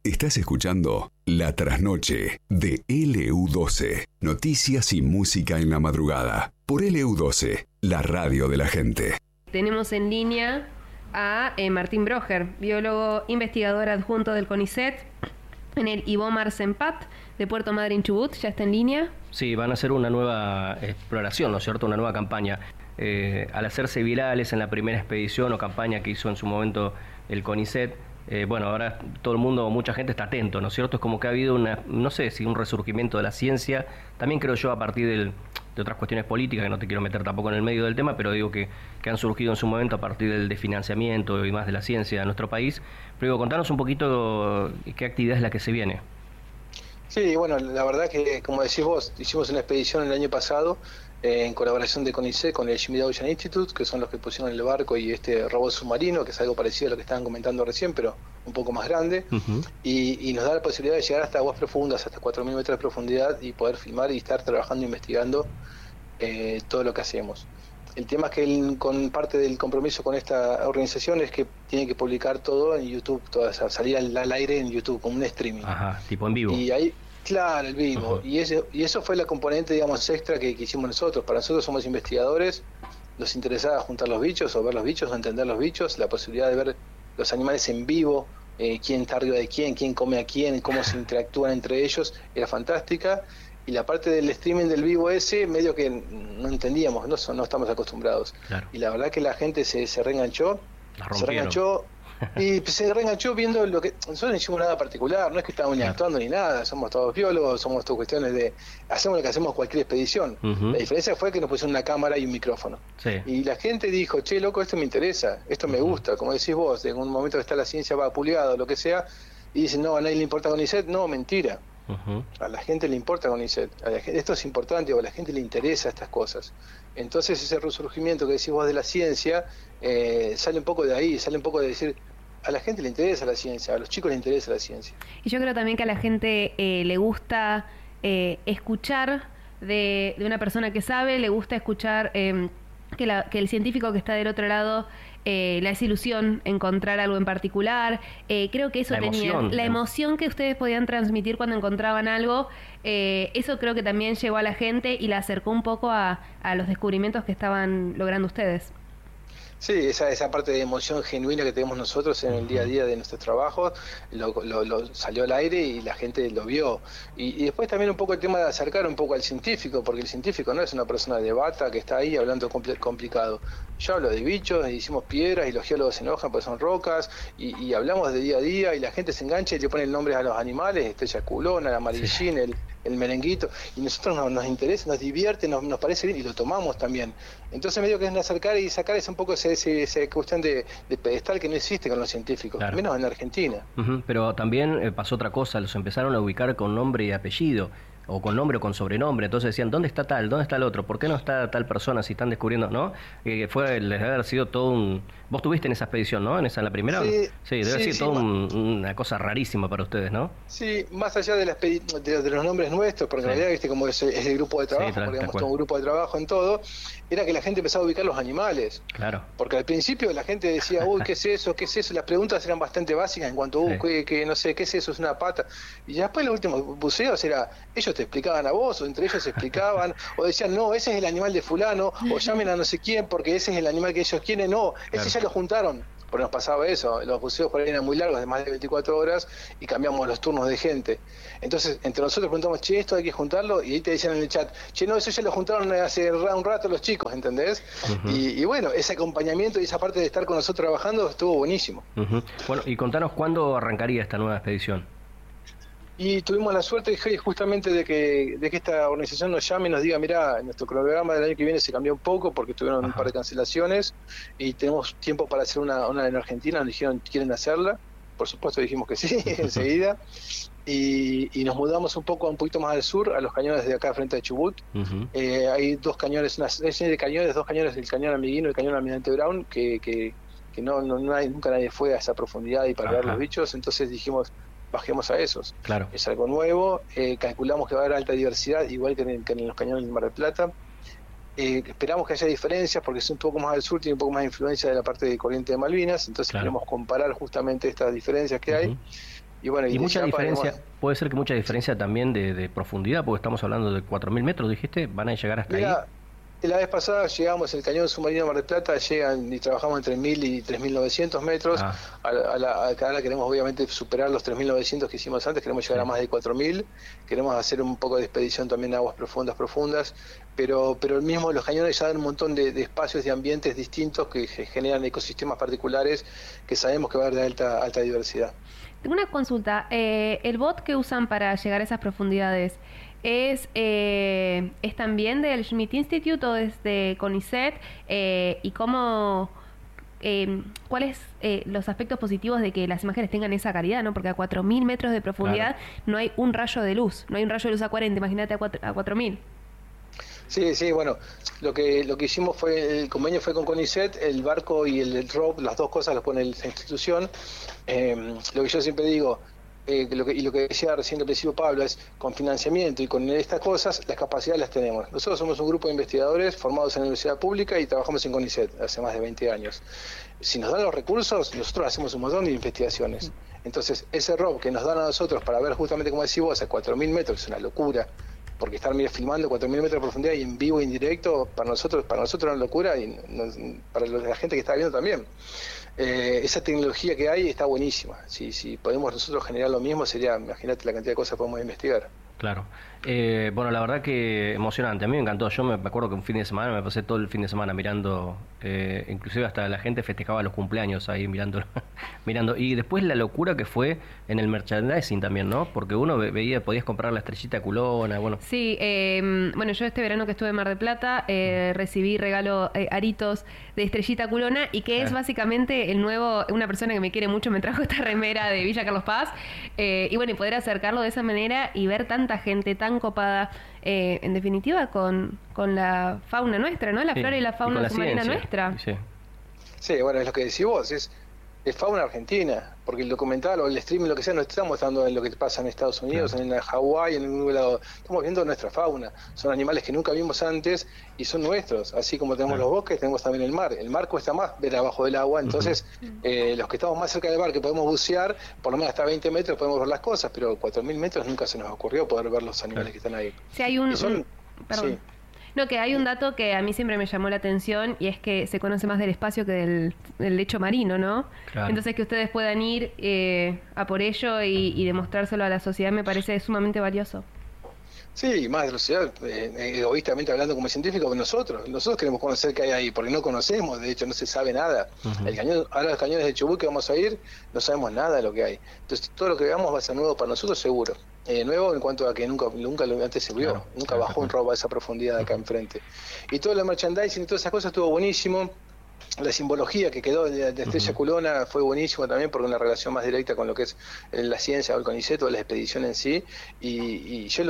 Estás escuchando La Trasnoche de LU12. Noticias y música en la madrugada. Por LU12, la radio de la gente. Tenemos en línea a Martín Broger, biólogo investigador adjunto del CONICET en el IBOMAR CEMPAT de Puerto Madryn, Chubut. ¿Ya está en línea? Sí, van a hacer una nueva exploración, ¿no es cierto? Una nueva campaña. Al hacerse virales en la primera expedición o campaña que hizo en su momento el CONICET, bueno, ahora todo el mundo, mucha gente está atento, ¿no es cierto? Es como que ha habido no sé si un resurgimiento de la ciencia, también creo yo a partir de otras cuestiones políticas, que no te quiero meter tampoco en el medio del tema, pero digo que han surgido en su momento a partir del desfinanciamiento y más de la ciencia de nuestro país. Pero digo, contanos un poquito qué actividad es la que se viene. Sí, bueno, la verdad que, como decís vos, hicimos una expedición el año pasado en colaboración de CONICET con el Jimmy Ocean Institute, que son los que pusieron el barco y este robot submarino, que es algo parecido a lo que estaban comentando recién, pero un poco más grande, y nos da la posibilidad de llegar hasta aguas profundas, hasta 4.000 metros de profundidad, y poder filmar y estar trabajando, investigando todo lo que hacemos. El tema es que con parte del compromiso con esta organización es que tiene que publicar todo en YouTube, salir al aire en YouTube, como un streaming. Ajá, tipo en vivo. Y ahí, claro, el vivo. Y eso fue la componente, digamos, extra que hicimos nosotros. Para nosotros somos investigadores, nos interesaba juntar los bichos, o ver los bichos, o entender los bichos, la posibilidad de ver los animales en vivo, quién está arriba de quién come a quién, cómo se interactúan entre ellos, era fantástica. Y la parte del streaming del vivo ese, medio que no entendíamos, no estamos acostumbrados. Claro. Y la verdad que la gente se reenganchó, y se reenganchó viendo lo que... Nosotros no hicimos nada particular, no es que estábamos ni actuando ni nada, somos todos biólogos, somos todas cuestiones de... Hacemos lo que hacemos cualquier expedición. La diferencia fue que nos pusieron una cámara y un micrófono. Sí. Y la gente dijo, che, loco, esto me interesa, esto me gusta, como decís vos, en un momento que está la ciencia va puliado, lo que sea, y dicen, no, a nadie le importa CONICET, no, mentira. A la gente le importa CONICET, esto es importante, o a la gente le interesa estas cosas. Entonces ese resurgimiento que decís vos de la ciencia sale un poco de ahí, sale un poco de decir, a la gente le interesa la ciencia, a los chicos les interesa la ciencia. Y yo creo también que a la gente le gusta escuchar de una persona que sabe, le gusta escuchar que el científico que está del otro lado le hace ilusión encontrar algo en particular. Creo que eso la emoción que ustedes podían transmitir cuando encontraban algo, eso creo que también llegó a la gente y la acercó un poco a los descubrimientos que estaban logrando ustedes. Sí, esa parte de emoción genuina que tenemos nosotros en el día a día de nuestros trabajos, lo salió al aire y la gente lo vio. Y después también un poco el tema de acercar un poco al científico, porque el científico no es una persona de bata que está ahí hablando complicado. Yo hablo de bichos, hicimos piedras y los geólogos se enojan porque son rocas, y hablamos de día a día y la gente se engancha y le pone el nombre a los animales, estrella culona, el amarillín, el merenguito, y nosotros nos interesa, nos divierte, nos parece bien y lo tomamos también. Entonces medio que es acercar y sacar esa un poco esa cuestión de pedestal que no existe con los científicos, claro. Menos en Argentina. Pero también pasó otra cosa, los empezaron a ubicar con nombre y apellido, o con nombre o con sobrenombre, entonces decían, ¿dónde está tal? ¿Dónde está el otro? ¿Por qué no está tal persona si están descubriendo? ¿No? Les debe haber sido todo un... Vos estuviste en esa expedición, ¿no? ¿En la primera? Sí, debe haber sido todo una cosa rarísima para ustedes, ¿no? Sí, más allá de los nombres nuestros, porque en realidad, viste, como es el grupo de trabajo, porque digamos todo un grupo de trabajo en todo, era que la gente empezaba a ubicar los animales. Claro. Porque al principio la gente decía, uy, ¿qué es eso? ¿Qué es eso? Las preguntas eran bastante básicas en cuanto, no sé, ¿qué es eso? Es una pata. Y ya después los últimos buceos era, ellos te explicaban a vos, o entre ellos se explicaban, o decían, no, ese es el animal de fulano, o llamen a no sé quién, porque ese es el animal que ellos quieren, no, ese ya lo juntaron. Porque nos pasaba eso, los buceos por ahí eran muy largos, de más de 24 horas, y cambiamos los turnos de gente. Entonces, entre nosotros preguntamos, che, esto hay que juntarlo, y ahí te decían en el chat, che, no, eso ya lo juntaron hace un rato los chicos, ¿entendés? Y bueno, ese acompañamiento y esa parte de estar con nosotros trabajando estuvo buenísimo. Bueno, y contanos cuándo arrancaría esta nueva expedición. Y tuvimos la suerte justamente de que esta organización nos llame y nos diga, mirá, nuestro cronograma del año que viene se cambió un poco porque tuvieron un par de cancelaciones y tenemos tiempo para hacer una en Argentina. Nos dijeron, ¿quieren hacerla? Por supuesto dijimos que sí, enseguida. Y nos mudamos un poquito más al sur, a los cañones de acá frente a Chubut. Hay dos cañones, una serie de cañones, dos cañones, el cañón Amiguino y el cañón Almirante Brown, que nunca nadie fue a esa profundidad y para ver los bichos, entonces dijimos, bajemos a esos. Claro. Es algo nuevo, calculamos que va a haber alta diversidad, igual que en los cañones del Mar del Plata. Esperamos que haya diferencias porque es un poco más al sur, tiene un poco más de influencia de la parte de corriente de Malvinas, entonces queremos comparar justamente estas diferencias que hay. Y bueno, y mucha diferencia, puede ser que mucha diferencia también de profundidad, porque estamos hablando de 4.000 metros, dijiste, ¿van a llegar hasta ahí? La vez pasada llegamos, el cañón submarino Mar del Plata, llegan y trabajamos entre 1.000 y 3.900 metros. Ahora queremos obviamente superar los 3.900 que hicimos antes, queremos llegar a más de 4.000. Queremos hacer un poco de expedición también a aguas profundas, pero el mismo, los cañones ya dan un montón de espacios, de ambientes distintos que generan ecosistemas particulares que sabemos que va a haber de alta diversidad. Tengo una consulta, el bot que usan para llegar a esas profundidades, ¿es también del Schmidt Institute o es de CONICET? ¿Y cómo, cuáles los aspectos positivos de que las imágenes tengan esa calidad, ¿no? Porque a 4.000 metros de profundidad no hay un rayo de luz, no hay un rayo de luz a 40, imagínate a 4.000. Sí, bueno, lo que hicimos fue, el convenio fue con CONICET, el barco y el ROV, las dos cosas las pone esa institución. Lo que yo siempre digo, lo que decía recién al principio Pablo, es con financiamiento y con estas cosas, las capacidades las tenemos. Nosotros somos un grupo de investigadores formados en la universidad pública y trabajamos en CONICET hace más de 20 años. Si nos dan los recursos, nosotros hacemos un montón de investigaciones. Entonces, ese ROV que nos dan a nosotros para ver justamente, como decís vos, a 4.000 metros, que es una locura, porque estar filmando 4.000 metros de profundidad y en vivo y en directo, para nosotros es una locura, y para la gente que está viendo también. Esa tecnología que hay está buenísima. Si podemos nosotros generar lo mismo, sería, imagínate la cantidad de cosas que podemos investigar. Claro. Bueno, la verdad que emocionante. A mí me encantó. Yo me acuerdo que un fin de semana me pasé todo el fin de semana mirando, inclusive hasta la gente festejaba los cumpleaños ahí mirando. Y después la locura que fue en el merchandising también, ¿no? Porque uno veía, podías comprar la estrellita culona, bueno. Sí, bueno, yo este verano que estuve en Mar del Plata recibí regalo aritos de estrellita culona, y que es básicamente el nuevo, una persona que me quiere mucho me trajo esta remera de Villa Carlos Paz, y bueno, y poder acercarlo de esa manera y ver tanta gente tan copada, en definitiva con la fauna nuestra, ¿no? La flora y la fauna submarina nuestra. Sí, bueno, es lo que decís vos, es fauna argentina, porque el documental o el streaming, lo que sea, no estamos dando en lo que pasa en Estados Unidos, en Hawái, en ningún lado. Estamos viendo nuestra fauna. Son animales que nunca vimos antes y son nuestros. Así como tenemos los bosques, tenemos también el mar. El mar cuesta más ver abajo del agua, entonces los que estamos más cerca del mar, que podemos bucear, por lo menos hasta 20 metros podemos ver las cosas, pero 4.000 metros nunca se nos ocurrió poder ver los animales que están ahí. Sí, hay perdón. Sí. No, que hay un dato que a mí siempre me llamó la atención, y es que se conoce más del espacio que del lecho marino, ¿no? Claro. Entonces que ustedes puedan ir a por ello y demostrárselo a la sociedad me parece sumamente valioso. Sí, más de la sociedad, egoístamente hablando como científico, nosotros queremos conocer qué hay ahí, porque no conocemos, de hecho no se sabe nada. Ahora los cañones de Chubut que vamos a ir, no sabemos nada de lo que hay. Entonces todo lo que veamos va a ser nuevo para nosotros seguro. Nuevo en cuanto a que nunca antes se vio, nunca bajó un robo a esa profundidad acá enfrente. Y todo el merchandising y todas esas cosas estuvo buenísimo. La simbología que quedó de estrella culona fue buenísimo también, porque una relación más directa con lo que es la ciencia o el CONICET o la expedición en sí, y yo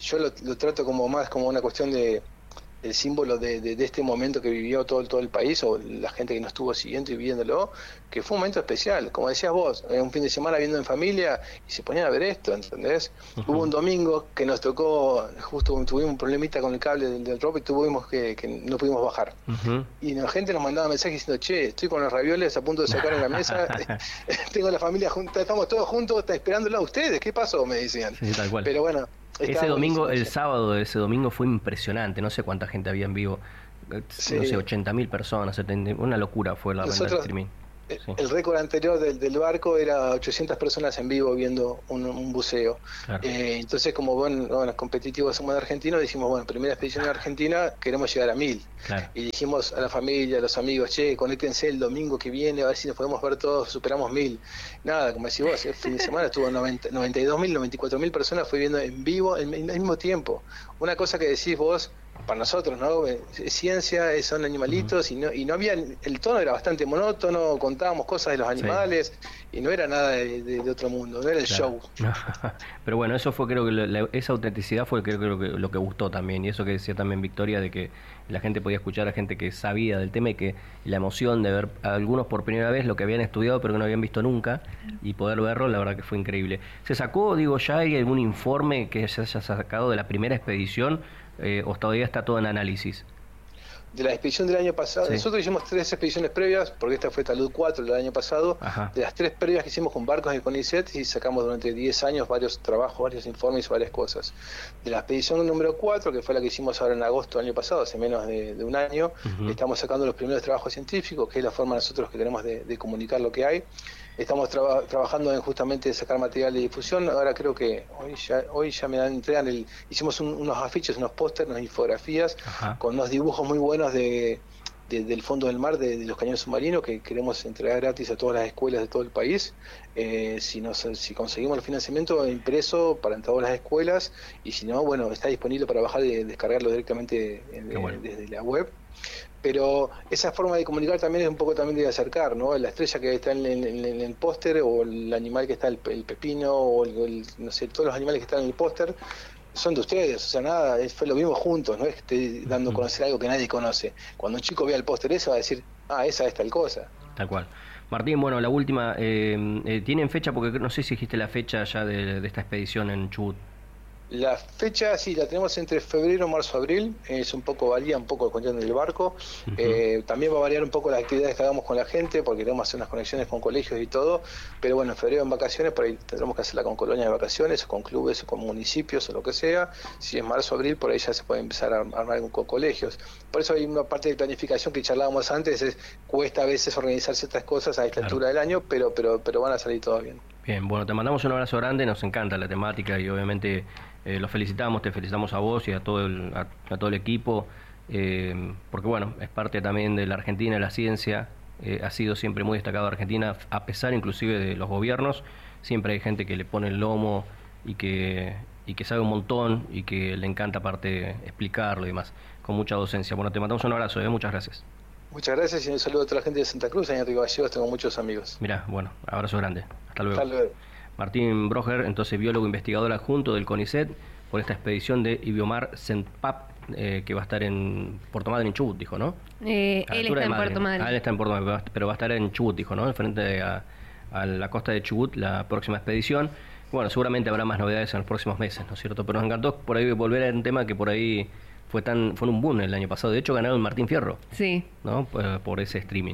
lo trato como más como una cuestión de el símbolo de este momento que vivió todo el país, o la gente que nos estuvo siguiendo y viviéndolo, que fue un momento especial, como decías vos, un fin de semana viendo en familia y se ponían a ver esto, ¿entendés? Hubo un domingo que nos tocó, justo tuvimos un problemita con el cable del drop y tuvimos que no pudimos bajar. Y la gente nos mandaba mensajes diciendo, che, estoy con los ravioles a punto de sacar en la mesa, tengo la familia junta, estamos todos juntos, está esperándola a ustedes, ¿qué pasó? Me decían. Sí, tal cual. Pero bueno, ese domingo, el sábado de ese domingo fue impresionante, no sé cuánta gente había en vivo, no sé, 80.000 personas, 70, una locura fue la verdad el streaming. El récord anterior del barco era 800 personas en vivo viendo un buceo. Claro. Entonces, como bueno, competitivos somos de argentinos, dijimos, bueno, primera expedición en Argentina, queremos llegar a 1.000. Claro. Y dijimos a la familia, a los amigos, che, conéctense el domingo que viene, a ver si nos podemos ver todos, superamos 1.000. Nada, como decís vos, el fin de semana estuvo 92.000, 94.000 personas fue viendo en vivo al mismo tiempo. Una cosa que decís vos, para nosotros, ¿no? Ciencia, son animalitos, y no había, el tono era bastante monótono, contábamos cosas de los animales, y no era nada de otro mundo, no era el show. Pero bueno, eso fue, creo que esa autenticidad fue creo que lo que gustó también, y eso que decía también Victoria, de que la gente podía escuchar a gente que sabía del tema, y que la emoción de ver a algunos por primera vez lo que habían estudiado pero que no habían visto nunca, y poder verlo, la verdad que fue increíble. ¿Se sacó, ya hay algún informe que se haya sacado de la primera expedición, o todavía está todo en análisis? De la expedición del año pasado, Sí. nosotros hicimos 3 expediciones previas, porque esta fue Talud 4 del año pasado. Ajá. De las 3 previas que hicimos con barcos de CONICET y sacamos durante 10 años varios trabajos, varios informes y varias cosas. De la expedición número 4, que fue la que hicimos ahora en agosto del año pasado, hace menos de un año, estamos sacando los primeros trabajos científicos, que es la forma nosotros que tenemos de comunicar lo que hay. Estamos trabajando en justamente sacar material de difusión. Ahora creo que hoy ya me entregan hicimos unos afiches, unos pósters, unas infografías. Ajá. Con unos dibujos muy buenos del fondo del mar, de los cañones submarinos, que queremos entregar gratis a todas las escuelas de todo el país. Si conseguimos el financiamiento impreso para todas las escuelas, y si no, bueno, está disponible para bajar y descargarlo directamente desde la web. Pero esa forma de comunicar también es un poco también de acercar, ¿no? La estrella que está en el póster, o el animal que está el pepino, o no sé, todos los animales que están en el póster son de ustedes, o sea, nada, lo vimos juntos, no es que esté dando a conocer algo que nadie conoce. Cuando un chico vea el póster ese va a decir, esa es tal cosa. Tal cual. Martín, bueno, la última, ¿tienen fecha? Porque no sé si dijiste la fecha ya de esta expedición en Chubut. La fecha, sí, la tenemos entre febrero, marzo, abril. Varía un poco el contenido del barco. También va a variar un poco las actividades que hagamos con la gente, porque queremos hacer unas conexiones con colegios y todo. Pero bueno, en febrero en vacaciones, por ahí tendremos que hacerla con colonias de vacaciones, o con clubes, o con municipios, o lo que sea. Si es marzo, abril, por ahí ya se puede empezar a armar con colegios. Por eso hay una parte de planificación que charlábamos antes, cuesta a veces organizar ciertas cosas a esta altura del año, pero van a salir todo bien. Bien, bueno, te mandamos un abrazo grande, nos encanta la temática y obviamente los felicitamos, te felicitamos a vos y a todo el equipo, porque bueno, es parte también de la Argentina, la ciencia, ha sido siempre muy destacado Argentina, a pesar inclusive de los gobiernos, siempre hay gente que le pone el lomo y que sabe un montón y que le encanta aparte explicarlo y demás, con mucha docencia. Bueno, te mandamos un abrazo, muchas gracias. Muchas gracias y un saludo a toda la gente de Santa Cruz. En Río Gallegos tengo muchos amigos. Mirá, bueno, abrazo grande. Hasta luego. Hasta luego. Martín Broger, entonces biólogo investigador adjunto del CONICET, por esta expedición de Ibiomar Senpap, que va a estar en Puerto Madryn, en Chubut, dijo, ¿no? Él está en Puerto Madryn. Él está en Puerto Madryn, pero va a estar en Chubut, dijo, ¿no? Frente a la costa de Chubut, la próxima expedición. Bueno, seguramente habrá más novedades en los próximos meses, ¿no es cierto? Pero nos encantó por ahí volver a un tema que por ahí fue un boom el año pasado. De hecho, ganaron Martín Fierro. Sí. ¿No? Por ese streaming.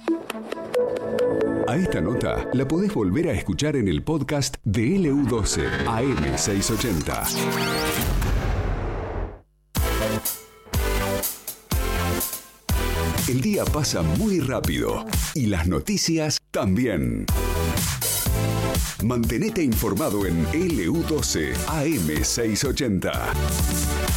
A esta nota la podés volver a escuchar en el podcast de LU12 AM680. El día pasa muy rápido y las noticias también. Mantenete informado en LU12 AM680.